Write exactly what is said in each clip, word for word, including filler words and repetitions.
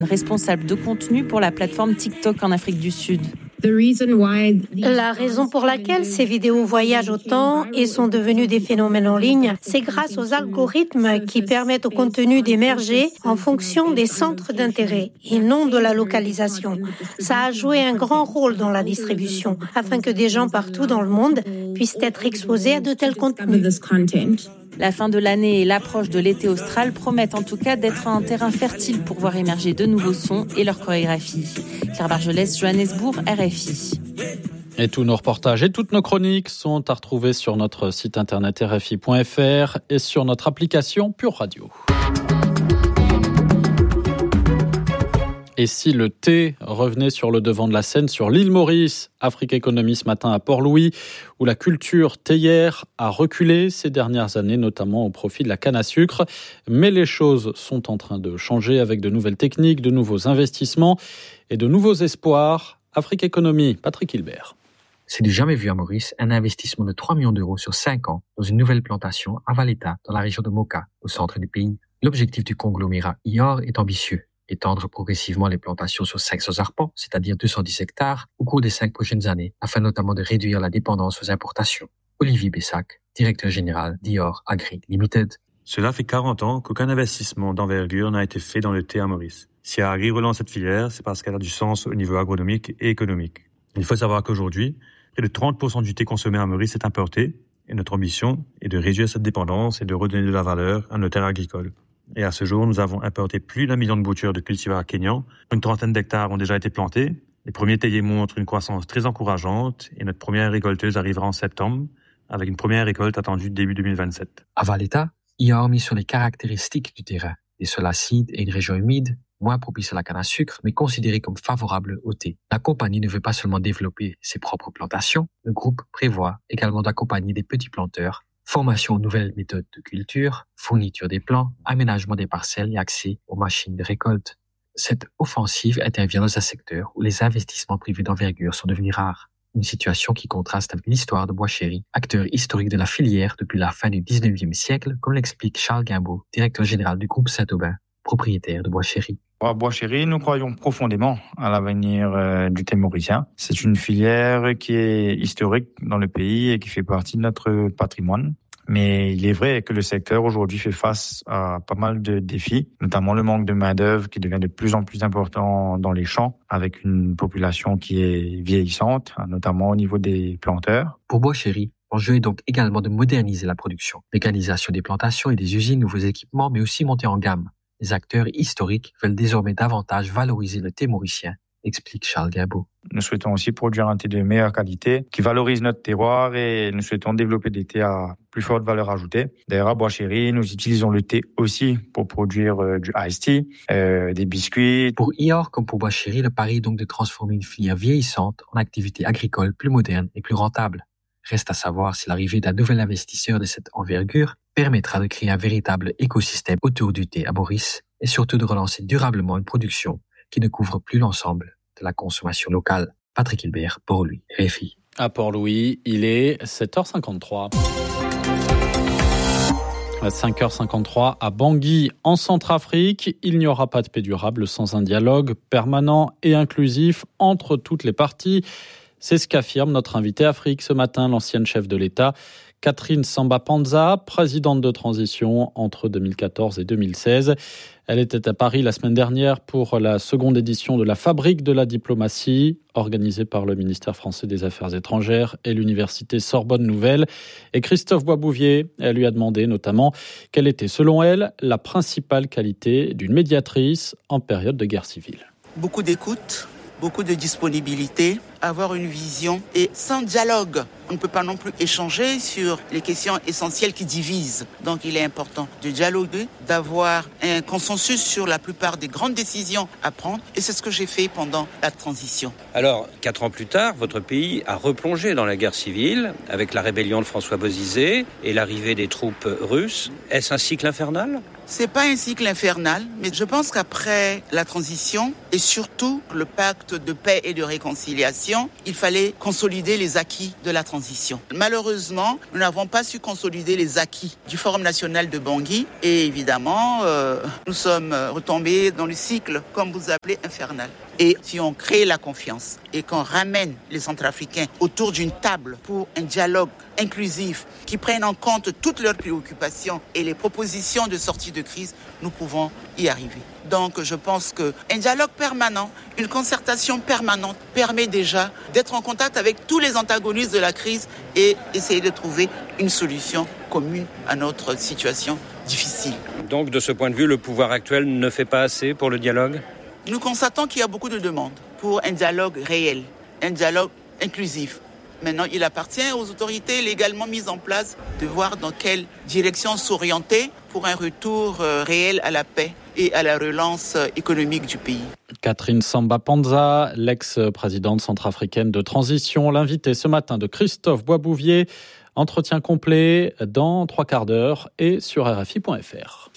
responsable de contenu pour la plateforme TikTok en Afrique du Sud. La raison pour laquelle ces vidéos voyagent autant et sont devenues des phénomènes en ligne, c'est grâce aux algorithmes qui permettent au contenu d'émerger en fonction des centres d'intérêt et non de la localisation. Ça a joué un grand rôle dans la distribution, afin que des gens partout dans le monde puissent être exposés à de tels contenus. La fin de l'année et l'approche de l'été austral promettent en tout cas d'être un terrain fertile pour voir émerger de nouveaux sons et leurs chorégraphies. Claire Bargelès, Johannesburg, R F I. Et tous nos reportages et toutes nos chroniques sont à retrouver sur notre site internet r f i point f r et sur notre application Pure Radio. Et si le thé revenait sur le devant de la scène sur l'île Maurice, Afrique Économie ce matin à Port-Louis, où la culture théière a reculé ces dernières années, notamment au profit de la canne à sucre. Mais les choses sont en train de changer avec de nouvelles techniques, de nouveaux investissements et de nouveaux espoirs. Afrique Économie, Patrick Hilbert. C'est du jamais vu à Maurice, un investissement de trois millions d'euros sur cinq ans dans une nouvelle plantation à Valletta, dans la région de Moka, au centre du pays. L'objectif du conglomérat I O R est ambitieux. Étendre progressivement les plantations sur cinq cents arpents, c'est-à-dire deux cent dix hectares, au cours des cinq prochaines années, afin notamment de réduire la dépendance aux importations. Olivier Bessac, directeur général d'I O R Agri Limited. Cela fait quarante ans qu'aucun investissement d'envergure n'a été fait dans le thé à Maurice. Si Agri relance cette filière, c'est parce qu'elle a du sens au niveau agronomique et économique. Il faut savoir qu'aujourd'hui, près de trente pour cent du thé consommé à Maurice est importé, et notre ambition est de réduire cette dépendance et de redonner de la valeur à nos terres agricoles. Et à ce jour, nous avons importé plus d'un million de boutures de cultivars kényans. Une trentaine d'hectares ont déjà été plantés. Les premiers théiers montrent une croissance très encourageante et notre première récolteuse arrivera en septembre avec une première récolte attendue début deux mille vingt-sept. À Valletta, I O R a mis sur les caractéristiques du terrain. Des sols acides et une région humide, moins propice à la canne à sucre, mais considérée comme favorable au thé. La compagnie ne veut pas seulement développer ses propres plantations. Le groupe prévoit également d'accompagner des petits planteurs. Formation aux nouvelles méthodes de culture, fourniture des plants, aménagement des parcelles et accès aux machines de récolte. Cette offensive intervient dans un secteur où les investissements privés d'envergure sont devenus rares. Une situation qui contraste avec l'histoire de Bois-Chéry, acteur historique de la filière depuis la fin du dix-neuvième siècle, comme l'explique Charles Guimbaud, directeur général du groupe Saint-Aubin, propriétaire de Bois-Chéry. À Bois-Chéry, nous croyons profondément à l'avenir euh, du thé mauricien. C'est une filière qui est historique dans le pays et qui fait partie de notre patrimoine. Mais il est vrai que le secteur aujourd'hui fait face à pas mal de défis, notamment le manque de main-d'œuvre qui devient de plus en plus important dans les champs, avec une population qui est vieillissante, notamment au niveau des planteurs. Pour Bois-Chéry, l'enjeu est donc également de moderniser la production, mécanisation des plantations et des usines, nouveaux équipements, mais aussi monter en gamme. Les acteurs historiques veulent désormais davantage valoriser le thé mauricien, explique Charles Guimbaud. Nous souhaitons aussi produire un thé de meilleure qualité qui valorise notre terroir et nous souhaitons développer des thés à plus forte valeur ajoutée. D'ailleurs, à Bois-Chéry, nous utilisons le thé aussi pour produire euh, du iced tea, euh, des biscuits. Pour I O R comme pour Bois-Chéry, le pari est donc de transformer une filière vieillissante en activité agricole plus moderne et plus rentable. Reste à savoir si l'arrivée d'un nouvel investisseur de cette envergure permettra de créer un véritable écosystème autour du thé à Maurice et surtout de relancer durablement une production qui ne couvre plus l'ensemble de la consommation locale. Patrick Hilbert, Port-Louis, R F I. À Port-Louis, il est sept heures cinquante-trois. À cinq heures cinquante-trois, à Bangui, en Centrafrique, il n'y aura pas de paix durable sans un dialogue permanent et inclusif entre toutes les parties. C'est ce qu'affirme notre invitée Afrique ce matin, l'ancienne chef de l'État, Catherine Samba-Panza, présidente de transition entre deux mille quatorze et deux mille seize. Elle était à Paris la semaine dernière pour la seconde édition de la Fabrique de la diplomatie, organisée par le ministère français des Affaires étrangères et l'université Sorbonne Nouvelle. Et Christophe Boisbouvier, elle lui a demandé notamment quelle était, selon elle, la principale qualité d'une médiatrice en période de guerre civile. Beaucoup d'écoute, beaucoup de disponibilité, avoir une vision et sans dialogue. On ne peut pas non plus échanger sur les questions essentielles qui divisent. Donc il est important de dialoguer, d'avoir un consensus sur la plupart des grandes décisions à prendre. Et c'est ce que j'ai fait pendant la transition. Alors, quatre ans plus tard, votre pays a replongé dans la guerre civile avec la rébellion de François Bozizé et l'arrivée des troupes russes. Est-ce un cycle infernal ? C'est pas un cycle infernal, mais je pense qu'après la transition et surtout le pacte de paix et de réconciliation, transition, il fallait consolider les acquis de la transition. Malheureusement, nous n'avons pas su consolider les acquis du Forum national de Bangui et évidemment, euh, nous sommes retombés dans le cycle, comme vous appelez, infernal. Et si on crée la confiance et qu'on ramène les Centrafricains autour d'une table pour un dialogue inclusif qui prenne en compte toutes leurs préoccupations et les propositions de sortie de crise, nous pouvons y arriver. Donc je pense qu'un dialogue permanent, une concertation permanente permet déjà d'être en contact avec tous les antagonistes de la crise et essayer de trouver une solution commune à notre situation difficile. Donc de ce point de vue, le pouvoir actuel ne fait pas assez pour le dialogue ? Nous constatons qu'il y a beaucoup de demandes pour un dialogue réel, un dialogue inclusif. Maintenant, il appartient aux autorités légalement mises en place de voir dans quelle direction s'orienter pour un retour réel à la paix et à la relance économique du pays. Catherine Samba-Panza, l'ex-présidente centrafricaine de transition, l'invitée ce matin de Christophe Boisbouvier. Entretien complet dans trois quarts d'heure et sur R F I point F R.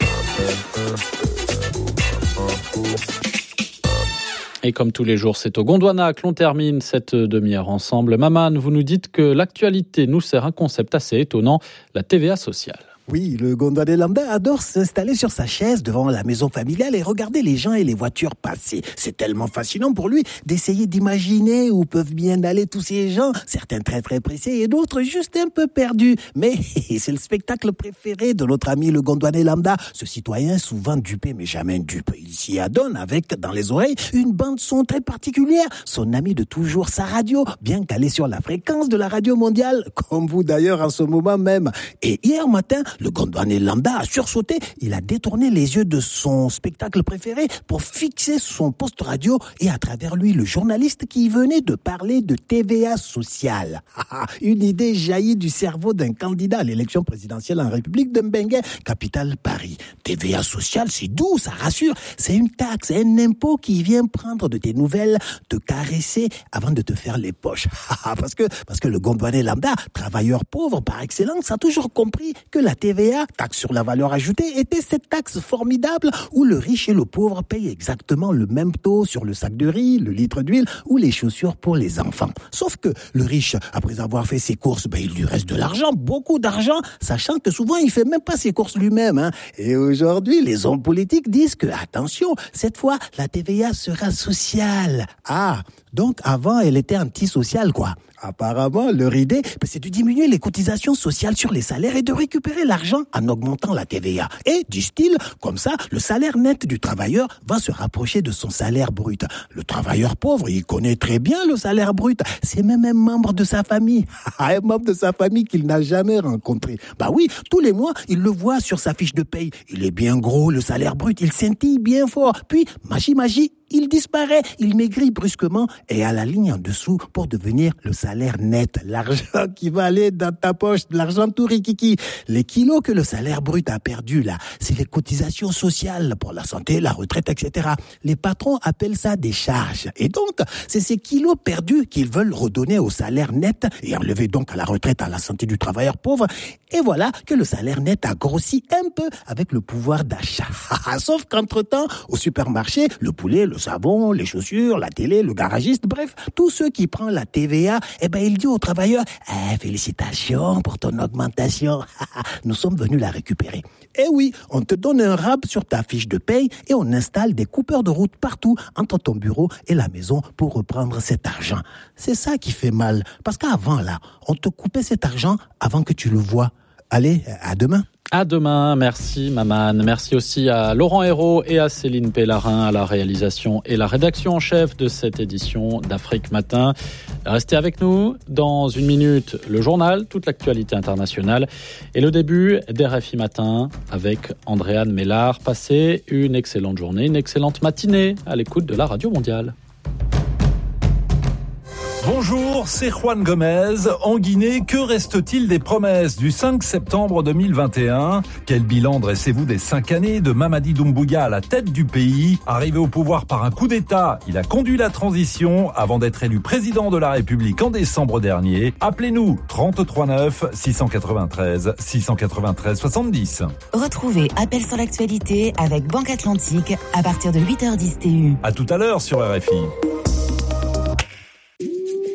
Et comme tous les jours, c'est au Gondwana que l'on termine cette demi-heure ensemble. Maman, vous nous dites que l'actualité nous sert un concept assez étonnant, la T V A sociale. Oui, le Gondwanais lambda adore s'installer sur sa chaise devant la maison familiale et regarder les gens et les voitures passer. C'est tellement fascinant pour lui d'essayer d'imaginer où peuvent bien aller tous ces gens, certains très très pressés et d'autres juste un peu perdus. Mais c'est le spectacle préféré de notre ami le Gondwanais lambda, ce citoyen souvent dupé mais jamais dupe. Il s'y adonne avec, dans les oreilles, une bande son très particulière, son ami de toujours, sa radio, bien calée sur la fréquence de la radio mondiale, comme vous d'ailleurs en ce moment même. Et hier matin, le Gondwanais lambda a sursauté, il a détourné les yeux de son spectacle préféré pour fixer son poste radio et à travers lui le journaliste qui venait de parler de T V A sociale. Une idée jaillit du cerveau d'un candidat à l'élection présidentielle en République de Mbengue, capitale Paris. T V A sociale, c'est doux, ça rassure, c'est une taxe, un impôt qui vient prendre de tes nouvelles, te caresser avant de te faire les poches. parce que parce que le Gondwanais lambda, travailleur pauvre par excellence, a toujours compris que la T V A, taxe sur la valeur ajoutée, était cette taxe formidable où le riche et le pauvre payent exactement le même taux sur le sac de riz, le litre d'huile ou les chaussures pour les enfants. Sauf que le riche, après avoir fait ses courses, ben, il lui reste de l'argent, beaucoup d'argent, sachant que souvent il fait même pas ses courses lui-même. Hein. Et aujourd'hui, les hommes politiques disent que, attention, cette fois, la T V A sera sociale. Ah, donc avant, elle était antisociale, quoi. Apparemment, leur idée, c'est de diminuer les cotisations sociales sur les salaires et de récupérer l'argent en augmentant la T V A. Et, disent-ils, comme ça, le salaire net du travailleur va se rapprocher de son salaire brut. Le travailleur pauvre, il connaît très bien le salaire brut. C'est même un membre de sa famille. Un membre de sa famille qu'il n'a jamais rencontré. Bah oui, tous les mois, il le voit sur sa fiche de paye. Il est bien gros, le salaire brut, il scintille bien fort. Puis, magie, magie, il disparaît, il maigrit brusquement et à la ligne en dessous pour devenir le salaire net, l'argent qui va aller dans ta poche, l'argent tout rikiki. Les kilos que le salaire brut a perdu là, c'est les cotisations sociales pour la santé, la retraite, et cetera. Les patrons appellent ça des charges. Et donc, c'est ces kilos perdus qu'ils veulent redonner au salaire net et enlever donc à la retraite, à la santé du travailleur pauvre. Et voilà que le salaire net a grossi un peu avec le pouvoir d'achat. Sauf qu'entre-temps, au supermarché, le poulet, le savon, les chaussures, la télé, le garagiste, bref, tous ceux qui prennent la T V A, eh ben, il dit aux travailleurs, eh, félicitations pour ton augmentation. Nous sommes venus la récupérer. Eh oui, on te donne un rab sur ta fiche de paye et on installe des coupeurs de route partout entre ton bureau et la maison pour reprendre cet argent. C'est ça qui fait mal. Parce qu'avant, là, on te coupait cet argent avant que tu le vois. Allez, à demain. À demain, merci Maman. Merci aussi à Laurent Hérault et à Céline Pellarin à la réalisation et la rédaction en chef de cette édition d'Afrique Matin. Restez avec nous. Dans une minute, le journal, toute l'actualité internationale et le début d'R F I Matin avec Andréane Mellard. Passez une excellente journée, une excellente matinée à l'écoute de la Radio Mondiale. Bonjour, c'est Juan Gomez. En Guinée, que reste-t-il des promesses du cinq septembre deux mille vingt et un ? Quel bilan dressez-vous des cinq années de Mamadi Doumbouya à la tête du pays ? Arrivé au pouvoir par un coup d'État, il a conduit la transition avant d'être élu président de la République en décembre dernier. Appelez-nous trente-trois neuf six cent quatre-vingt-treize six cent quatre-vingt-treize soixante-dix. Retrouvez Appel sur l'actualité avec Banque Atlantique à partir de huit heures dix T U. À tout à l'heure sur R F I.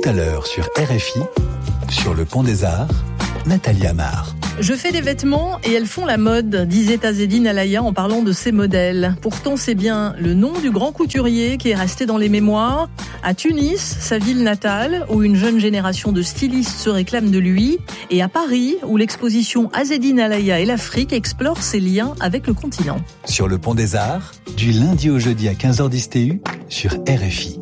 à l'heure sur R F I, sur le Pont des Arts, Nathalie Amar. Je fais des vêtements et elles font la mode, disait Azzedine Alaïa en parlant de ses modèles. Pourtant, c'est bien le nom du grand couturier qui est resté dans les mémoires. À Tunis, sa ville natale, où une jeune génération de stylistes se réclame de lui. Et à Paris, où l'exposition Azzedine Alaïa et l'Afrique explore ses liens avec le continent. Sur le Pont des Arts, du lundi au jeudi à quinze heures dix T U, sur R F I.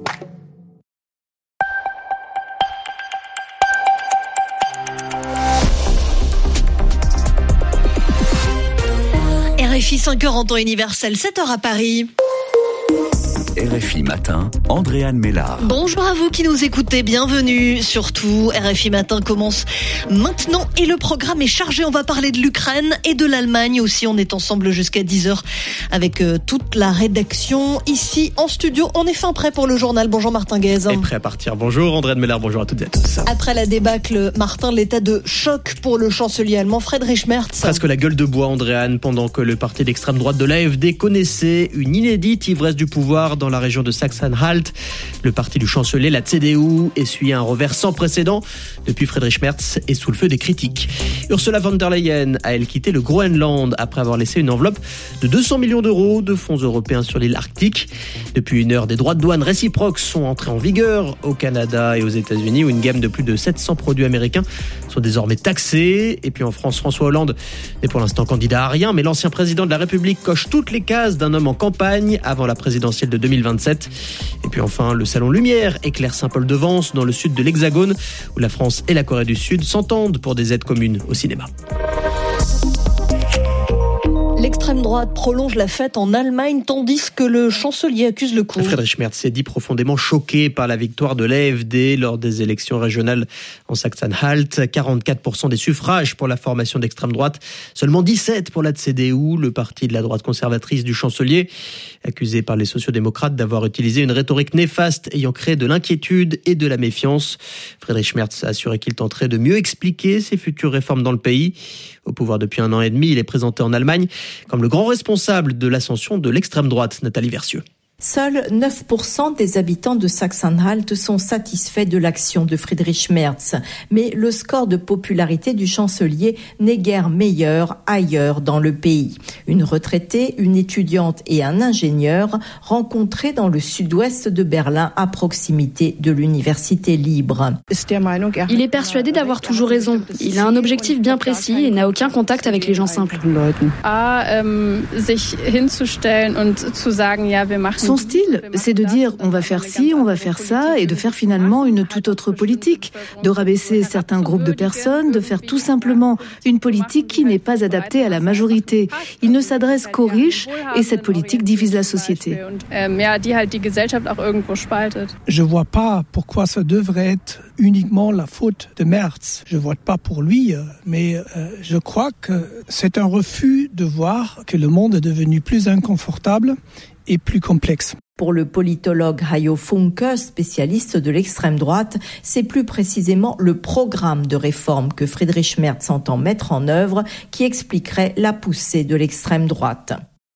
R F I cinq heures en temps universel, sept heures à Paris. R F I Matin, Andréane Mélard. Bonjour à vous qui nous écoutez, bienvenue. Surtout, R F I Matin commence maintenant et le programme est chargé. On va parler de l'Ukraine et de l'Allemagne aussi. On est ensemble jusqu'à dix heures avec euh, toute la rédaction ici en studio. On est fin prêt pour le journal. Bonjour Martin Guez. Et prêt à partir. Bonjour Andréane Mélard, bonjour à toutes et à tous. Après la débâcle, Martin, l'état de choc pour le chancelier allemand Friedrich Merz. Presque la gueule de bois, Andréane, pendant que le parti d'extrême droite de l'A F D connaissait une inédite ivresse du pouvoir dans la région de Sachsen-Anhalt. Le parti du chancelier, la C D U, essuyait un revers sans précédent. Depuis, Friedrich Merz est sous le feu des critiques. Ursula von der Leyen a, elle, quitté le Groenland après avoir laissé une enveloppe de deux cents millions d'euros de fonds européens sur l'île arctique. Depuis une heure, des droits de douane réciproques sont entrés en vigueur au Canada et aux États-Unis, où une gamme de plus de sept cents produits américains sont désormais taxés. Et puis en France, François Hollande n'est pour l'instant candidat à rien, mais l'ancien président de la République coche toutes les cases d'un homme en campagne avant la présidentielle de deux mille vingt-sept. Et puis enfin, le Salon Lumière éclaire Saint-Paul-de-Vence dans le sud de l'Hexagone, où la France et la Corée du Sud s'entendent pour des aides communes au cinéma. L'extrême droite prolonge la fête en Allemagne tandis que le chancelier accuse le coup. Friedrich Merz s'est dit profondément choqué par la victoire de l'A F D lors des élections régionales en Sachsen-Anhalt. quarante-quatre pour cent des suffrages pour la formation d'extrême droite, seulement dix-sept pour la C D U, le parti de la droite conservatrice du chancelier, accusé par les sociodémocrates d'avoir utilisé une rhétorique néfaste ayant créé de l'inquiétude et de la méfiance. Friedrich Merz a assuré qu'il tenterait de mieux expliquer ses futures réformes dans le pays. Au pouvoir depuis un an et demi, il est présenté en Allemagne comme le grand responsable de l'ascension de l'extrême droite, Nathalie Versieux. Seuls neuf pour cent des habitants de Sachsen-Anhalt sont satisfaits de l'action de Friedrich Merz. Mais le score de popularité du chancelier n'est guère meilleur ailleurs dans le pays. Une retraitée, une étudiante et un ingénieur rencontrés dans le sud-ouest de Berlin à proximité de l'université libre. Il est persuadé d'avoir toujours raison. Il a un objectif bien précis et n'a aucun contact avec les gens simples. Son style, c'est de dire on va faire ci, on va faire ça, et de faire finalement une toute autre politique, de rabaisser certains groupes de personnes, de faire tout simplement une politique qui n'est pas adaptée à la majorité. Il ne s'adresse qu'aux riches et cette politique divise la société. Je ne vois pas pourquoi ça devrait être uniquement la faute de Merz. Je ne vote pas pour lui, mais je crois que c'est un refus de voir que le monde est devenu plus inconfortable et plus complexe. Pour le politologue Hayo Funke, spécialiste de l'extrême droite, c'est plus précisément le programme de réforme que Friedrich Merz entend mettre en œuvre qui expliquerait la poussée de l'extrême droite.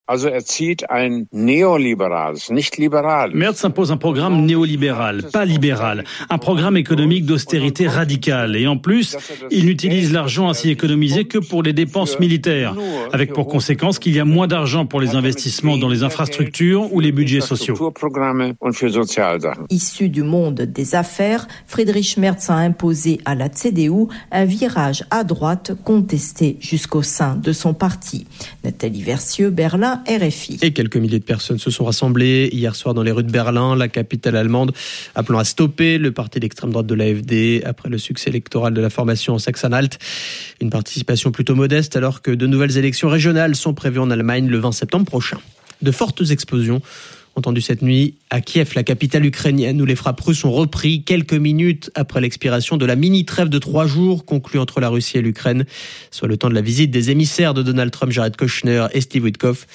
Merz impose un programme néolibéral, pas libéral, un programme économique d'austérité radicale. Et en plus, il n'utilise l'argent ainsi économisé que pour les dépenses militaires, avec pour conséquence qu'il y a moins d'argent pour les investissements dans les infrastructures ou les budgets sociaux. Issu du monde des affaires, Friedrich Merz a imposé à la C D U un virage à droite contesté jusqu'au sein de son parti. Nathalie Versieux, Berlin, R F I. Et quelques milliers de personnes se sont rassemblées hier soir dans les rues de Berlin, la capitale allemande, appelant à stopper le parti d'extrême droite de l'A F D après le succès électoral de la formation en Sachsen-Anhalt. Une participation plutôt modeste alors que de nouvelles élections régionales sont prévues en Allemagne le vingt septembre prochain. De fortes explosions entendues cette nuit à Kiev, la capitale ukrainienne, où les frappes russes ont repris quelques minutes après l'expiration de la mini-trêve de trois jours conclue entre la Russie et l'Ukraine, soit le temps de la visite des émissaires de Donald Trump, Jared Kushner et Steve Witkoff.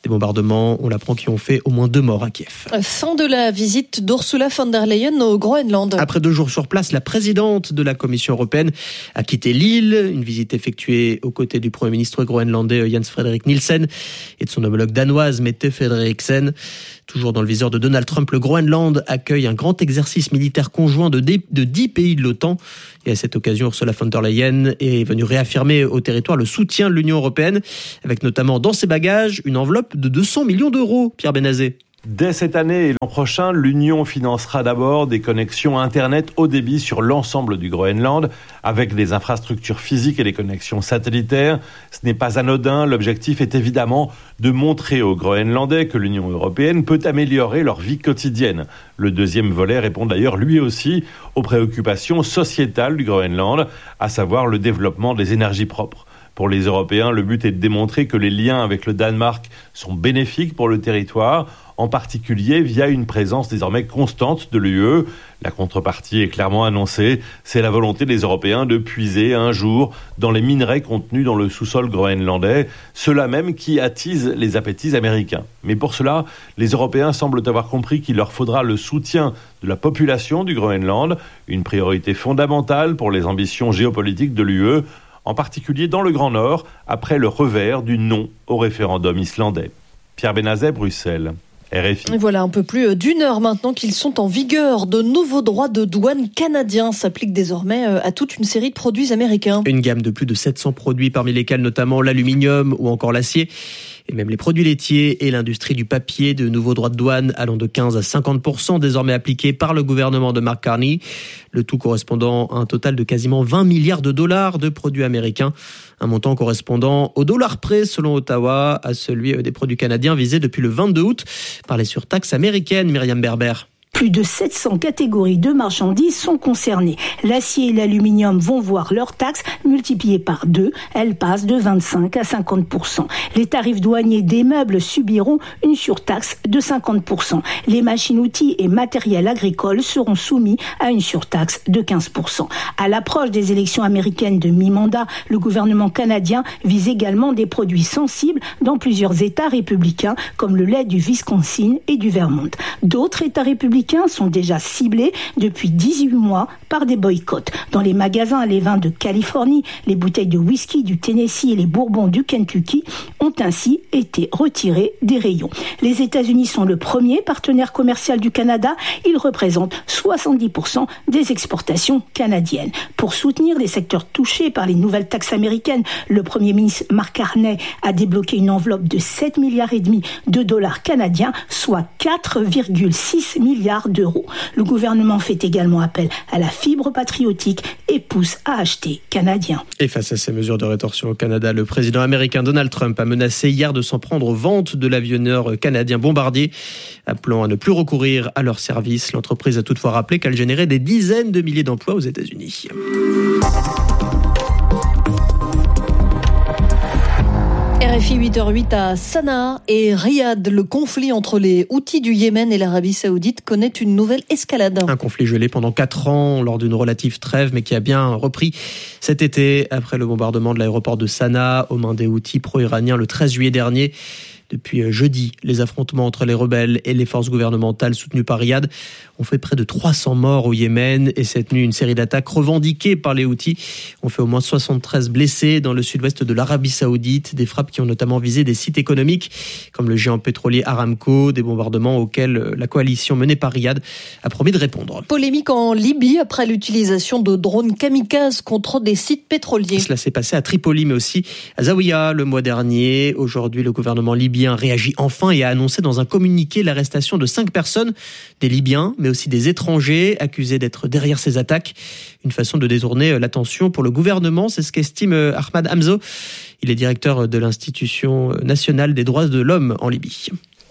Des bombardements, on l'apprend, qui ont fait au moins deux morts à Kiev. Fin de la visite d'Ursula von der Leyen au Groenland. Après deux jours sur place, la présidente de la Commission européenne a quitté l'île. Une visite effectuée aux côtés du Premier ministre groenlandais Jens Frederik Nielsen et de son homologue danoise Mette Frederiksen. Toujours dans le viseur de Donald Trump, le Groenland accueille un grand exercice militaire conjoint de dix pays de l'OTAN. Et à cette occasion, Ursula von der Leyen est venue réaffirmer au territoire le soutien de l'Union européenne, avec notamment dans ses bagages une enveloppe de deux cents millions d'euros. Pierre Benazé. Dès cette année et l'an prochain, l'Union financera d'abord des connexions Internet haut débit sur l'ensemble du Groenland, avec des infrastructures physiques et des connexions satellitaires. Ce n'est pas anodin, l'objectif est évidemment de montrer aux Groenlandais que l'Union européenne peut améliorer leur vie quotidienne. Le deuxième volet répond d'ailleurs lui aussi aux préoccupations sociétales du Groenland, à savoir le développement des énergies propres. Pour les Européens, le but est de démontrer que les liens avec le Danemark sont bénéfiques pour le territoire, en particulier via une présence désormais constante de l'U E. La contrepartie est clairement annoncée, c'est la volonté des Européens de puiser un jour dans les minerais contenus dans le sous-sol groenlandais, ceux-là même qui attisent les appétits américains. Mais pour cela, les Européens semblent avoir compris qu'il leur faudra le soutien de la population du Groenland, une priorité fondamentale pour les ambitions géopolitiques de l'U E, en particulier dans le Grand Nord, après le revers du non au référendum islandais. Pierre Benazet, Bruxelles. R F I. Et voilà un peu plus d'une heure maintenant qu'ils sont en vigueur. De nouveaux droits de douane canadiens s'appliquent désormais à toute une série de produits américains. Une gamme de plus de sept cents produits, parmi lesquels notamment l'aluminium ou encore l'acier. Et même les produits laitiers et l'industrie du papier. De nouveaux droits de douane allant de quinze à cinquante pour cent désormais appliqués par le gouvernement de Mark Carney. Le tout correspondant à un total de quasiment vingt milliards de dollars de produits américains. Un montant correspondant au dollar près, selon Ottawa, à celui des produits canadiens visés depuis le vingt-deux août par les surtaxes américaines. Myriam Berber. Plus de sept cents catégories de marchandises sont concernées. L'acier et l'aluminium vont voir leurs taxes multipliées par deux. Elles passent de vingt-cinq à cinquante pour cent. Les tarifs douaniers des meubles subiront une surtaxe de cinquante pour cent. Les machines-outils et matériels agricoles seront soumis à une surtaxe de quinze pour cent. À l'approche des élections américaines de mi-mandat, le gouvernement canadien vise également des produits sensibles dans plusieurs États républicains, comme le lait du Wisconsin et du Vermont. D'autres États républicains sont déjà ciblés depuis dix-huit mois par des boycotts. Dans les magasins, les vins de Californie, les bouteilles de whisky du Tennessee et les bourbons du Kentucky ont ainsi été retirés des rayons. Les États-Unis sont le premier partenaire commercial du Canada. Ils représentent soixante-dix pour cent des exportations canadiennes. Pour soutenir les secteurs touchés par les nouvelles taxes américaines, le Premier ministre Mark Carney a débloqué une enveloppe de sept milliards et demi de dollars canadiens, soit quatre virgule six milliards d'euros. Le gouvernement fait également appel à la fibre patriotique et pousse à acheter canadien. Et face à ces mesures de rétorsion au Canada, le président américain Donald Trump a menacé hier de s'en prendre aux ventes de l'avionneur canadien Bombardier, appelant à ne plus recourir à leur service. L'entreprise a toutefois rappelé qu'elle générait des dizaines de milliers d'emplois aux États-Unis. R F I huit heures huit à Sanaa et Riyad. Le conflit entre les Houthis du Yémen et l'Arabie Saoudite connaît une nouvelle escalade. Un conflit gelé pendant quatre ans lors d'une relative trêve, mais qui a bien repris cet été après le bombardement de l'aéroport de Sanaa aux mains des Houthis pro-iraniens le treize juillet dernier. Depuis jeudi, les affrontements entre les rebelles et les forces gouvernementales soutenues par Riyad ont fait près de trois cents morts au Yémen. Et cette nuit, une série d'attaques revendiquées par les Houthis ont fait au moins soixante-treize blessés dans le sud-ouest de l'Arabie Saoudite. Des frappes qui ont notamment visé des sites économiques comme le géant pétrolier Aramco. Des bombardements auxquels la coalition menée par Riyad a promis de répondre. Polémique en Libye après l'utilisation de drones kamikazes contre des sites pétroliers. Cela s'est passé à Tripoli, mais aussi à Zawiya le mois dernier. Aujourd'hui, le gouvernement libyen réagit enfin et a annoncé dans un communiqué l'arrestation de cinq personnes, des Libyens, mais aussi des étrangers accusés d'être derrière ces attaques. Une façon de détourner l'attention pour le gouvernement, c'est ce qu'estime Ahmad Hamzo. Il est directeur de l'Institution nationale des droits de l'homme en Libye.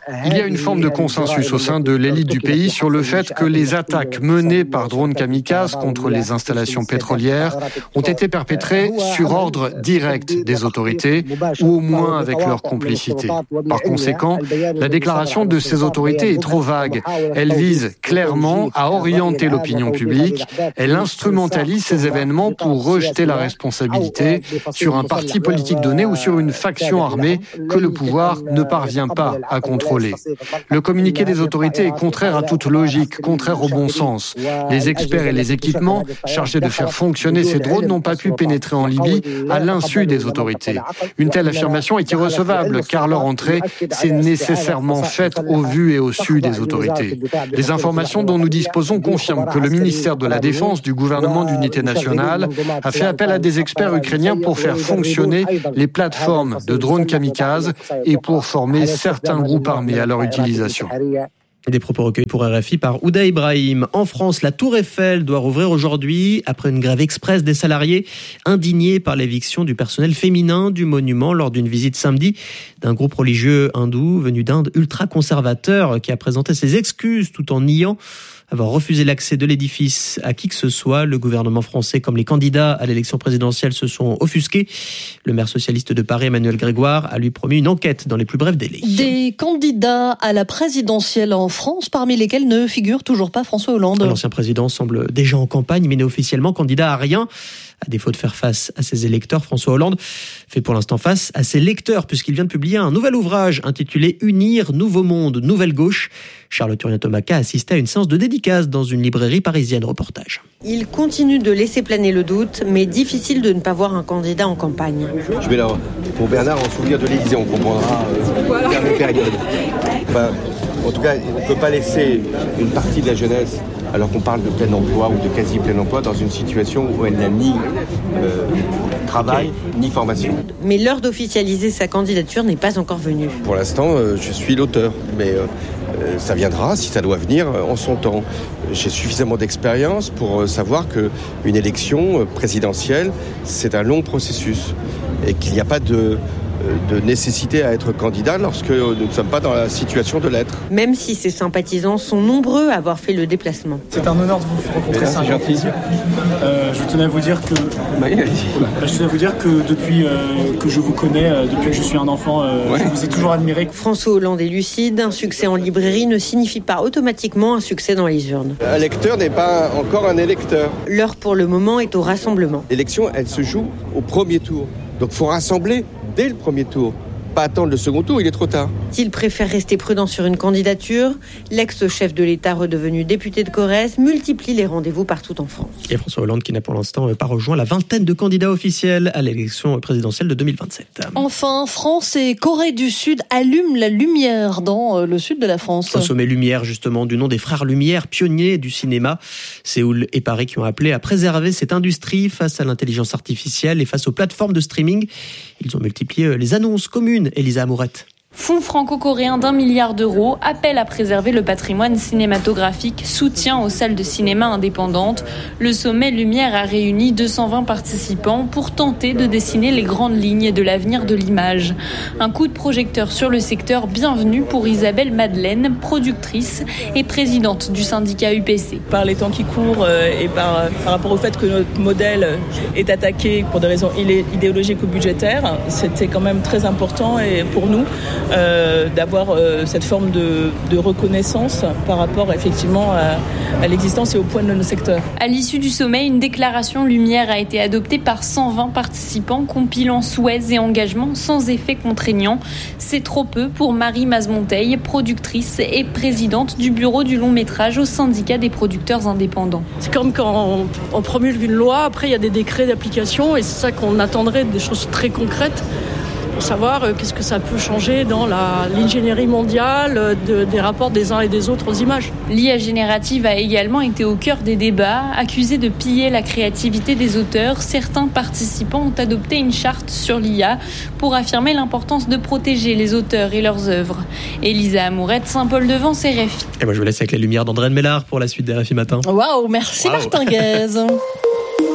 Il y a une forme de consensus au sein de l'élite du pays sur le fait que les attaques menées par drones kamikazes contre les installations pétrolières ont été perpétrées sur ordre direct des autorités ou au moins avec leur complicité. Par conséquent, la déclaration de ces autorités est trop vague. Elle vise clairement à orienter l'opinion publique. Elle instrumentalise ces événements pour rejeter la responsabilité sur un parti politique donné ou sur une faction armée que le pouvoir ne parvient pas à contrôler. Le communiqué des autorités est contraire à toute logique, contraire au bon sens. Les experts et les équipements chargés de faire fonctionner ces drones n'ont pas pu pénétrer en Libye à l'insu des autorités. Une telle affirmation est irrecevable car leur entrée s'est nécessairement faite au vu et au su des autorités. Les informations dont nous disposons confirment que le ministère de la Défense du gouvernement d'unité nationale a fait appel à des experts ukrainiens pour faire fonctionner les plateformes de drones kamikazes et pour former certains groupes armés à leur utilisation. Des propos recueillis pour R F I par Ouda Ibrahim. En France, la Tour Eiffel doit rouvrir aujourd'hui après une grève express des salariés indignés par l'éviction du personnel féminin du monument lors d'une visite samedi d'un groupe religieux hindou venu d'Inde ultra-conservateur qui a présenté ses excuses tout en niant avoir refusé l'accès de l'édifice à qui que ce soit. Le gouvernement français, comme les candidats à l'élection présidentielle, se sont offusqués. Le maire socialiste de Paris, Emmanuel Grégoire, a lui promis une enquête dans les plus brefs délais. Des candidats à la présidentielle en France, parmi lesquels ne figure toujours pas François Hollande. L'ancien président semble déjà en campagne, mais n'est officiellement candidat à rien. À défaut de faire face à ses électeurs, François Hollande fait pour l'instant face à ses lecteurs, puisqu'il vient de publier un nouvel ouvrage intitulé « Unir, Nouveau Monde, Nouvelle Gauche ». Charles Turien-Tomaca a assisté à une séance de dédicace dans une librairie parisienne. Reportage. Il continue de laisser planer le doute, mais difficile de ne pas voir un candidat en campagne. Je vais là, pour Bernard, en souvenir de l'Élysée, on comprendra euh, voilà. la période. Enfin, en tout cas, on ne peut pas laisser une partie de la jeunesse, alors qu'on parle de plein emploi ou de quasi plein emploi, dans une situation où elle n'a ni euh, travail, ni formation. Mais l'heure d'officialiser sa candidature n'est pas encore venue. Pour l'instant, euh, je suis l'auteur, mais euh, euh, ça viendra, si ça doit venir, euh, en son temps. J'ai suffisamment d'expérience pour euh, savoir qu'une élection euh, présidentielle, c'est un long processus et qu'il n'y a pas de... de nécessité à être candidat lorsque nous ne sommes pas dans la situation de l'être. Même si ses sympathisants sont nombreux à avoir fait le déplacement. C'est un honneur de vous rencontrer, c'est un grand plaisir. Euh, je tenais à vous dire que bah, je tenais à vous dire que depuis euh, que je vous connais, euh, depuis que je suis un enfant, euh, ouais. je vous ai toujours admiré. François Hollande est lucide, un succès en librairie ne signifie pas automatiquement un succès dans les urnes. Un lecteur n'est pas encore un électeur. L'heure pour le moment est au rassemblement. L'élection, elle se joue au premier tour. Donc il faut rassembler dès le premier tour. Pas attendre le second tour, il est trop tard. S'il préfère rester prudent sur une candidature, l'ex-chef de l'État redevenu député de Corrèze multiplie les rendez-vous partout en France. Et François Hollande qui n'a pour l'instant pas rejoint la vingtaine de candidats officiels à l'élection présidentielle de deux mille vingt-sept. Enfin, France et Corée du Sud allument la lumière dans le sud de la France. Un sommet Lumière justement du nom des frères Lumière, pionniers du cinéma. Séoul et Paris qui ont appelé à préserver cette industrie face à l'intelligence artificielle et face aux plateformes de streaming. Ils ont multiplié les annonces communes. Elisa Amourette. Fonds franco-coréen d'un milliard d'euros, appel à préserver le patrimoine cinématographique, soutien aux salles de cinéma indépendantes. Le sommet Lumière a réuni deux cent vingt participants pour tenter de dessiner les grandes lignes de l'avenir de l'image. Un coup de projecteur sur le secteur, bienvenue pour Isabelle Madeleine, productrice et présidente du syndicat U P C. Par les temps qui courent et par, par rapport au fait que notre modèle est attaqué pour des raisons idéologiques ou budgétaires, c'était quand même très important et pour nous Euh, d'avoir euh, cette forme de, de reconnaissance par rapport effectivement à, à l'existence et au point de nos secteurs. À l'issue du sommet, une déclaration Lumière a été adoptée par cent vingt participants compilant souhaits et engagements sans effet contraignant. C'est trop peu pour Marie Mazmonteil, productrice et présidente du bureau du long métrage au syndicat des producteurs indépendants. C'est comme quand on, on promulgue une loi, après il y a des décrets d'application et c'est ça qu'on attendrait, des choses très concrètes. Pour savoir euh, qu'est-ce que ça peut changer dans la, l'ingénierie mondiale, euh, de, des rapports des uns et des autres aux images. L'I A générative a également été au cœur des débats. Accusée de piller la créativité des auteurs, certains participants ont adopté une charte sur l'I A pour affirmer l'importance de protéger les auteurs et leurs œuvres. Elisa Amourette, Saint-Paul-de-Vence, R F I. Et moi je vous laisse avec la lumière d'Andréane Mélard pour la suite des R F I Matin. Waouh, merci wow. Martin Guez.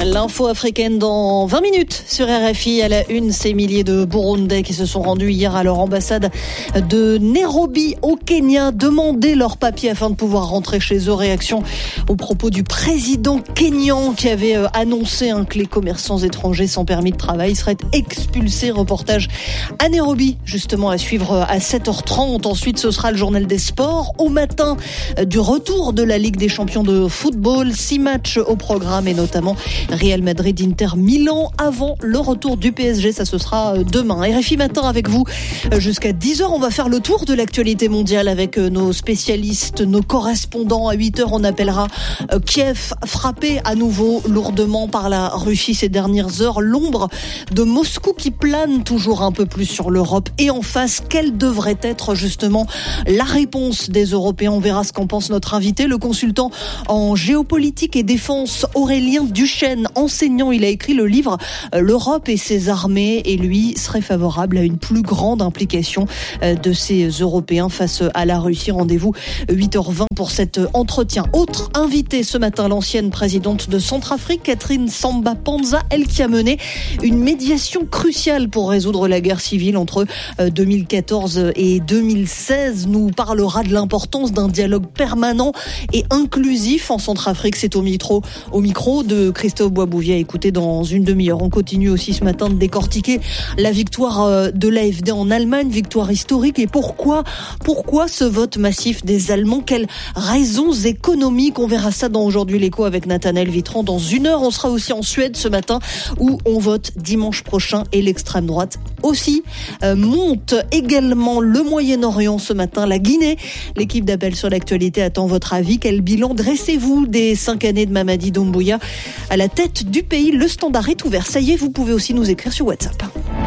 L'info africaine dans vingt minutes sur R F I. À la une, ces milliers de Burundais qui se sont rendus hier à leur ambassade de Nairobi au Kenya demander leurs papiers afin de pouvoir rentrer chez eux. Réaction au propos du président kényan qui avait annoncé hein, que les commerçants étrangers sans permis de travail seraient expulsés. Reportage à Nairobi, justement à suivre à sept heures trente. Ensuite, ce sera le journal des sports. Au matin du retour de la Ligue des champions de football, six matchs au programme et notamment Real Madrid, Inter, Milan avant le retour du P S G. Ça, ce sera demain. R F I Matin avec vous jusqu'à dix heures. On va faire le tour de l'actualité mondiale avec nos spécialistes, nos correspondants. À huit heures, on appellera Kiev, frappé à nouveau lourdement par la Russie ces dernières heures. L'ombre de Moscou qui plane toujours un peu plus sur l'Europe. Et en face, quelle devrait être justement la réponse des Européens? On verra ce qu'en pense notre invité, le consultant en géopolitique et défense Aurélien Duchesne. Enseignant, il a écrit le livre L'Europe et ses armées et lui serait favorable à une plus grande implication de ces Européens face à la Russie. Rendez-vous huit heures vingt pour cet entretien. Autre invité ce matin, l'ancienne présidente de Centrafrique, Catherine Samba-Panza, elle qui a mené une médiation cruciale pour résoudre la guerre civile entre deux mille quatorze et deux mille seize, nous parlera de l'importance d'un dialogue permanent et inclusif en Centrafrique. C'est au micro, au micro de Christophe Boisbouvier. Écoutez, dans une demi-heure, on continue aussi ce matin de décortiquer la victoire de l'A F D en Allemagne, victoire historique. Et pourquoi, pourquoi ce vote massif des Allemands? Quelles raisons économiques? On verra ça dans Aujourd'hui l'écho avec Nathanaël Vitran. Dans une heure, on sera aussi en Suède ce matin où on vote dimanche prochain et l'extrême droite aussi euh, monte. Également le Moyen-Orient ce matin, la Guinée. L'équipe d'Appel sur l'actualité attend votre avis. Quel bilan dressez-vous des cinq années de Mamadi Doumbouya à la tête du pays? Le standard est ouvert. Ça y est, vous pouvez aussi nous écrire sur WhatsApp.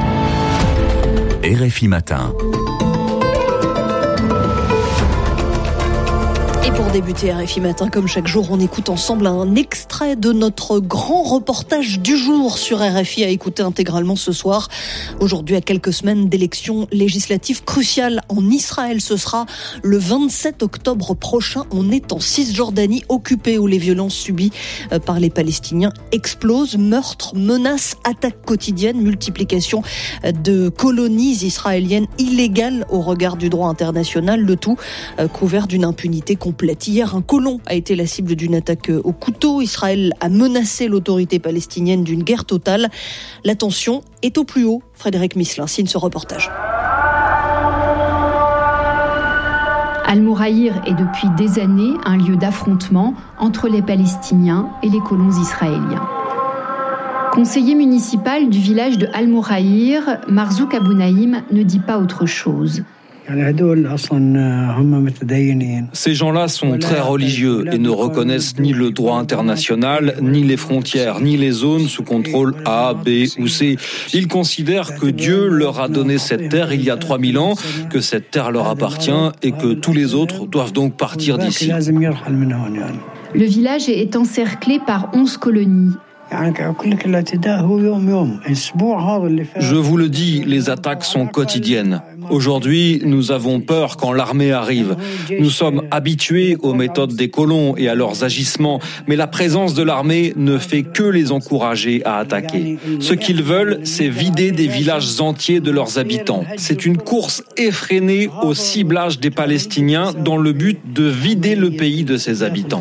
R F I Matin. Et pour débuter R F I Matin, comme chaque jour, on écoute ensemble un extrait de notre grand reportage du jour sur R F I à écouter intégralement ce soir. Aujourd'hui, à quelques semaines d'élections législatives cruciales en Israël, ce sera le vingt-sept octobre prochain. On est en Cisjordanie occupée où les violences subies par les Palestiniens explosent. Meurtres, menaces, attaques quotidiennes, multiplication de colonies israéliennes illégales au regard du droit international. Le tout couvert d'une impunité complète. Hier, un colon a été la cible d'une attaque au couteau. Israël a menacé l'autorité palestinienne d'une guerre totale. La tension est au plus haut. Frédéric Misselin signe ce reportage. Al-Mouraïr est depuis des années un lieu d'affrontement entre les Palestiniens et les colons israéliens. Conseiller municipal du village de Al-Mouraïr, Marzouk Abounaïm ne dit pas autre chose. Ces gens-là sont très religieux et ne reconnaissent ni le droit international, ni les frontières, ni les zones sous contrôle A, B ou C. Ils considèrent que Dieu leur a donné cette terre il y a trois mille ans, que cette terre leur appartient et que tous les autres doivent donc partir d'ici. Le village est encerclé par onze colonies. Je vous le dis, les attaques sont quotidiennes. Aujourd'hui, nous avons peur quand l'armée arrive. Nous sommes habitués aux méthodes des colons et à leurs agissements, mais la présence de l'armée ne fait que les encourager à attaquer. Ce qu'ils veulent, c'est vider des villages entiers de leurs habitants. C'est une course effrénée au ciblage des Palestiniens dans le but de vider le pays de ses habitants.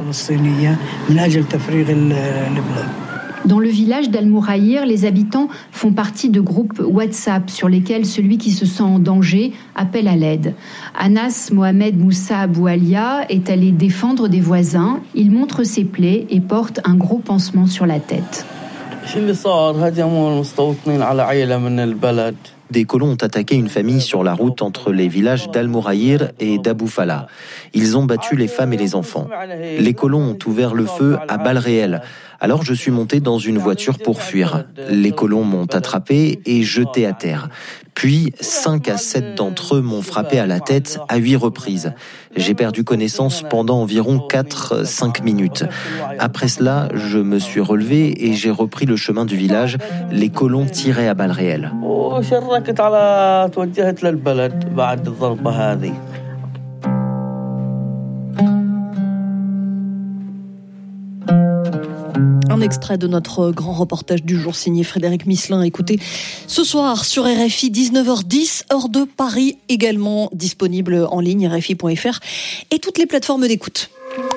Dans le village d'Al-Mouraïr, les habitants font partie de groupes WhatsApp sur lesquels celui qui se sent en danger appelle à l'aide. Anas Mohamed Moussa Aboualia est allé défendre des voisins. Il montre ses plaies et porte un gros pansement sur la tête. Des colons ont attaqué une famille sur la route entre les villages d'Al-Mouraïr et d'Abou Fala. Ils ont battu les femmes et les enfants. Les colons ont ouvert le feu à balles réelles. Alors je suis monté dans une voiture pour fuir. Les colons m'ont attrapé et jeté à terre. Puis, cinq à sept d'entre eux m'ont frappé à la tête à huit reprises. J'ai perdu connaissance pendant environ quatre à cinq minutes. Après cela, je me suis relevé et j'ai repris le chemin du village. Les colons tiraient à balles réelles. Un extrait de notre grand reportage du jour signé Frédéric Misselin. Écoutez, ce soir sur R F I, dix-neuf heures dix, heure de Paris, également disponible en ligne, R F I point F R et toutes les plateformes d'écoute.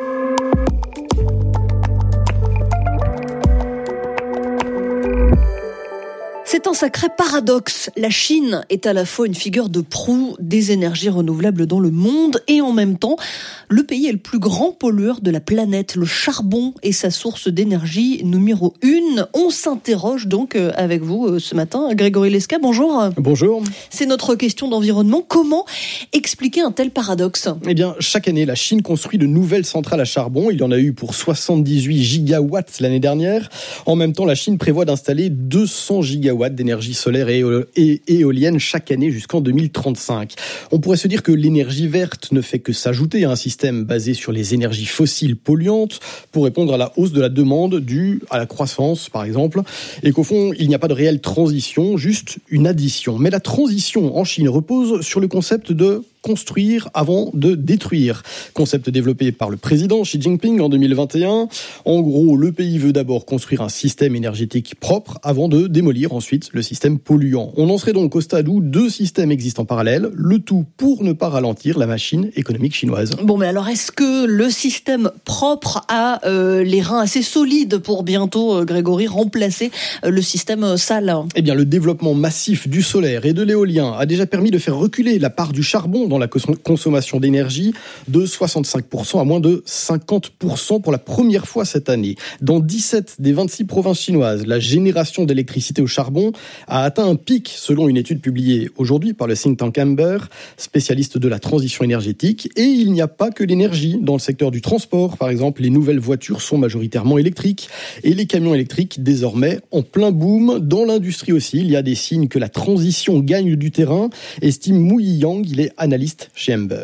C'est un sacré paradoxe. La Chine est à la fois une figure de proue des énergies renouvelables dans le monde et en même temps, le pays est le plus grand pollueur de la planète. Le charbon est sa source d'énergie numéro une. On s'interroge donc avec vous ce matin. Grégory Lesca, bonjour. Bonjour. C'est notre question d'environnement. Comment expliquer un tel paradoxe ? Eh bien, chaque année, la Chine construit de nouvelles centrales à charbon. Il y en a eu pour soixante-dix-huit gigawatts l'année dernière. En même temps, la Chine prévoit d'installer deux cents gigawatts d'énergie solaire et éolienne chaque année jusqu'en deux mille trente-cinq. On pourrait se dire que l'énergie verte ne fait que s'ajouter à un système basé sur les énergies fossiles polluantes pour répondre à la hausse de la demande due à la croissance, par exemple, et qu'au fond, il n'y a pas de réelle transition, juste une addition. Mais la transition en Chine repose sur le concept de construire avant de détruire. Concept développé par le président Xi Jinping en deux mille vingt et un. En gros, le pays veut d'abord construire un système énergétique propre avant de démolir ensuite le système polluant. On en serait donc au stade où deux systèmes existent en parallèle, le tout pour ne pas ralentir la machine économique chinoise. Bon, mais alors est-ce que le système propre a euh, les reins assez solides pour bientôt, euh, Grégory, remplacer euh, le système euh, sale ? Eh bien, le développement massif du solaire et de l'éolien a déjà permis de faire reculer la part du charbon dans la consommation d'énergie de soixante-cinq pour cent à moins de cinquante pour cent pour la première fois cette année. Dans dix-sept des vingt-six provinces chinoises, la génération d'électricité au charbon a atteint un pic selon une étude publiée aujourd'hui par le think tank Amber, spécialiste de la transition énergétique. Et il n'y a pas que l'énergie. Dans le secteur du transport, par exemple, les nouvelles voitures sont majoritairement électriques et les camions électriques désormais en plein boom. Dans l'industrie aussi, il y a des signes que la transition gagne du terrain, estime Mu Yiyang, il est analyste chez Amber.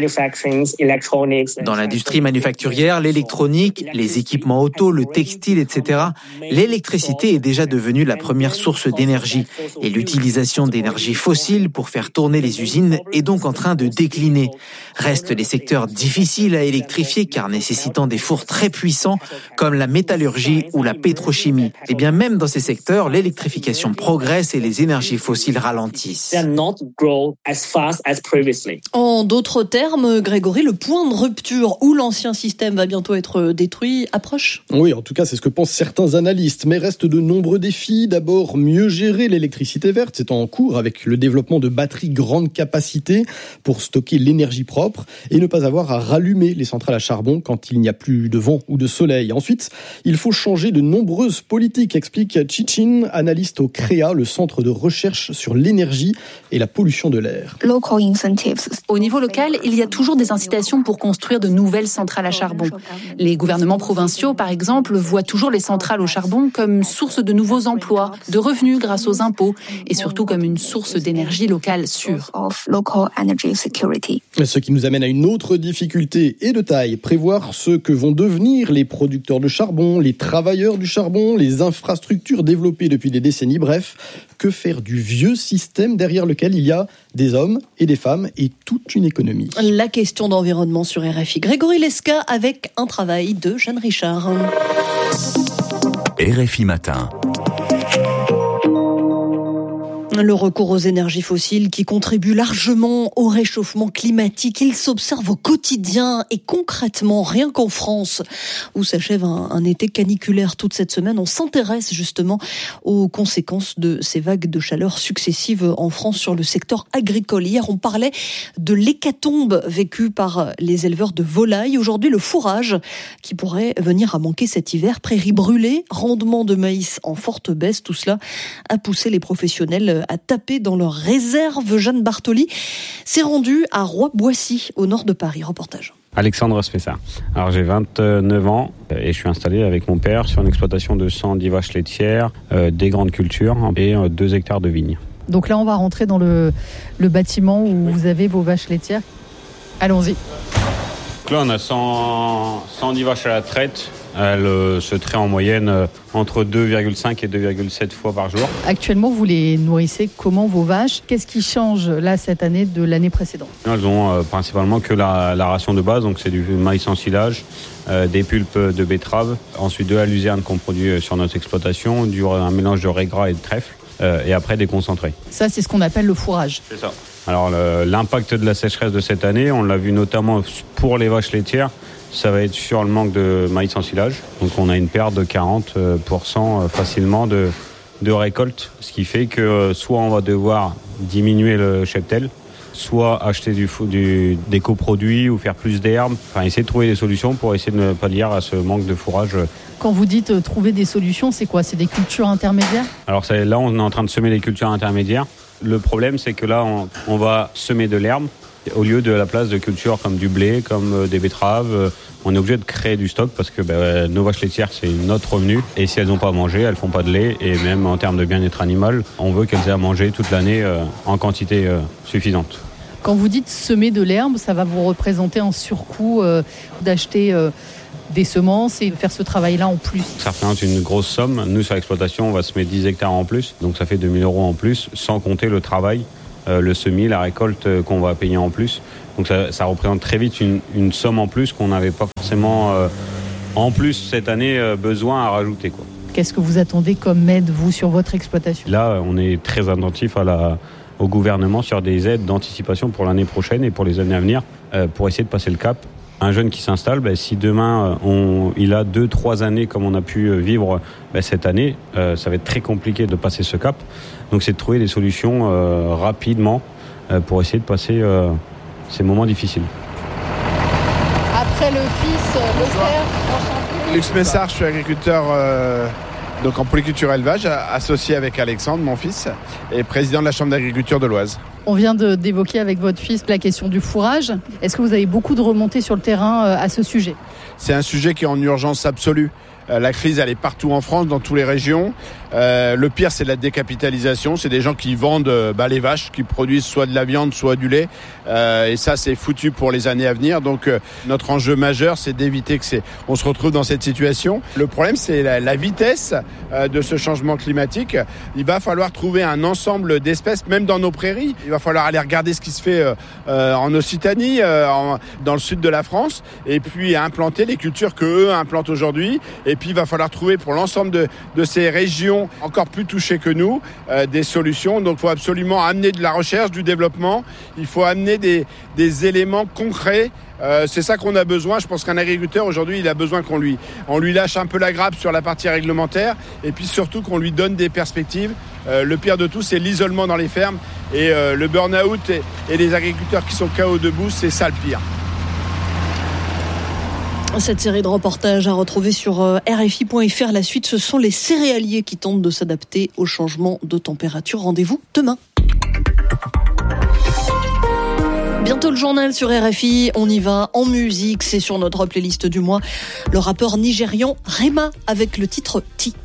Dans l'industrie manufacturière, l'électronique, les équipements auto, le textile, et cetera, l'électricité est déjà devenue la première source d'énergie. Et l'utilisation d'énergie fossile pour faire tourner les usines est donc en train de décliner. Restent les secteurs difficiles à électrifier car nécessitant des fours très puissants comme la métallurgie ou la pétrochimie. Et bien même dans ces secteurs, l'électrification progresse et les énergies fossiles ralentissent. En d'autres termes, Grégory, le point de rupture où l'ancien système va bientôt être détruit approche ? Oui, en tout cas, c'est ce que pensent certains analystes. Mais restent de nombreux défis. D'abord, mieux gérer l'électricité verte. C'est en cours avec le développement de batteries grande capacité pour stocker l'énergie propre et ne pas avoir à rallumer les centrales à charbon quand il n'y a plus de vent ou de soleil. Ensuite, il faut changer de nombreuses politiques, explique Chi Chin, analyste au C R E A, le centre de recherche sur l'énergie et la pollution de l'air. Au niveau local, il y a toujours des incitations pour construire de nouvelles centrales à charbon. Les gouvernements provinciaux, par exemple, voient toujours les centrales au charbon comme source de nouveaux emplois, de revenus grâce aux impôts et surtout comme une source d'énergie locale sûre. Ce qui nous amène à une autre difficulté et de taille, prévoir ce que vont devenir les producteurs de charbon, les travailleurs du charbon, les infrastructures développées depuis des décennies, bref, que faire du vieux système derrière lequel il y a des hommes et des femmes et toute une économie. La question d'environnement sur R F I. Grégory Lesca avec un travail de Jeanne Richard. R F I Matin. Le recours aux énergies fossiles qui contribue largement au réchauffement climatique, il s'observe au quotidien et concrètement, rien qu'en France, où s'achève un, un été caniculaire toute cette semaine. On s'intéresse justement aux conséquences de ces vagues de chaleur successives en France sur le secteur agricole. Hier, on parlait de l'hécatombe vécue par les éleveurs de volailles. Aujourd'hui, le fourrage qui pourrait venir à manquer cet hiver. Prairies brûlées, rendement de maïs en forte baisse. Tout cela a poussé les professionnels à taper dans leurs réserves. Jeanne Bartoli s'est rendue à Roy-Boissy, au nord de Paris. Reportage. Alexandre Spessard. Alors j'ai vingt-neuf ans et je suis installé avec mon père sur une exploitation de cent dix vaches laitières, euh, des grandes cultures et euh, deux hectares de vignes. Donc là on va rentrer dans le, le bâtiment où vous avez vos vaches laitières. Allons-y. Donc là on a cent, cent dix vaches à la traite Elle euh, se traite en moyenne euh, entre deux virgule cinq et deux virgule sept fois par jour. Actuellement, vous les nourrissez comment, vos vaches? Qu'est-ce qui change là cette année de l'année précédente? Elles ont euh, principalement que la, la ration de base, donc c'est du maïs en silage, euh, des pulpes de betterave, ensuite de la luzerne qu'on produit sur notre exploitation, du, un mélange de raie gras et de trèfle, euh, et après des concentrés. Ça, c'est ce qu'on appelle le fourrage. C'est ça. Alors le, l'impact de la sécheresse de cette année, on l'a vu notamment pour les vaches laitières, ça va être sur le manque de maïs en silage. Donc on a une perte de quarante pour cent facilement de, de récolte, ce qui fait que soit on va devoir diminuer le cheptel, soit acheter du, du, des coproduits ou faire plus d'herbes. Enfin, essayer de trouver des solutions pour essayer de ne pas pallier à ce manque de fourrage. Quand vous dites euh, trouver des solutions, c'est quoi? C'est des cultures intermédiaires? Alors ça, là, on est en train de semer des cultures intermédiaires. Le problème, c'est que là, on, on va semer de l'herbe au lieu de la place de cultures comme du blé, comme euh, des betteraves. Euh, on est obligé de créer du stock parce que bah, nos vaches laitières, c'est notre revenu. Et si elles n'ont pas à manger, elles font pas de lait. Et même en termes de bien-être animal, on veut qu'elles aient à manger toute l'année euh, en quantité euh, suffisante. Quand vous dites semer de l'herbe, ça va vous représenter un surcoût euh, d'acheter euh, des semences et faire ce travail-là en plus? Ça représente une grosse somme. Nous, sur l'exploitation, on va semer dix hectares en plus. Donc ça fait deux mille euros en plus, sans compter le travail, euh, le semis, la récolte euh, qu'on va payer en plus. Donc ça, ça représente très vite une, une somme en plus qu'on n'avait pas forcément, euh, en plus, cette année, euh, besoin à rajouter, quoi. Qu'est-ce que vous attendez comme aide, vous, sur votre exploitation? Là, on est très attentif à la... au gouvernement sur des aides d'anticipation pour l'année prochaine et pour les années à venir euh, pour essayer de passer le cap. Un jeune qui s'installe, ben, si demain on, il a deux, trois années comme on a pu vivre ben, cette année, euh, ça va être très compliqué de passer ce cap. Donc c'est de trouver des solutions euh, rapidement euh, pour essayer de passer euh, ces moments difficiles. Après le fils, le père, Lux Messard, je suis agriculteur euh, donc en polyculture élevage, associé avec Alexandre, mon fils, et président de la Chambre d'agriculture de l'Oise. On vient de, d'évoquer avec votre fils la question du fourrage. Est-ce que vous avez beaucoup de remontées sur le terrain euh, à ce sujet? C'est un sujet qui est en urgence absolue. Euh, la crise, elle est partout en France, dans toutes les régions. Euh, le pire, c'est la décapitalisation. C'est des gens qui vendent euh, bah, les vaches, qui produisent soit de la viande, soit du lait. Euh, et ça, c'est foutu pour les années à venir. Donc, euh, notre enjeu majeur, c'est d'éviter que c'est, on se retrouve dans cette situation. Le problème, c'est la, la vitesse euh, de ce changement climatique. Il va falloir trouver un ensemble d'espèces, même dans nos prairies. Il va falloir aller regarder ce qui se fait euh, euh, en Occitanie, euh, en, dans le sud de la France, et puis implanter les cultures que eux implantent aujourd'hui. Et puis, il va falloir trouver pour l'ensemble de, de ces régions encore plus touchées que nous, euh, des solutions. Donc, il faut absolument amener de la recherche, du développement. Il faut amener des, des éléments concrets. Euh, c'est ça qu'on a besoin. Je pense qu'un agriculteur, aujourd'hui, il a besoin qu'on lui, on lui lâche un peu la grappe sur la partie réglementaire et puis surtout qu'on lui donne des perspectives. Euh, le pire de tout, c'est l'isolement dans les fermes et euh, le burn-out et, et les agriculteurs qui sont K O debout, c'est ça le pire. Cette série de reportages à retrouver sur R F I point F R. La suite, ce sont les céréaliers qui tentent de s'adapter au changement de température. Rendez-vous demain. Bientôt le journal sur R F I, on y va en musique, c'est sur notre playlist du mois. Le rappeur nigérian Rema avec le titre Ti.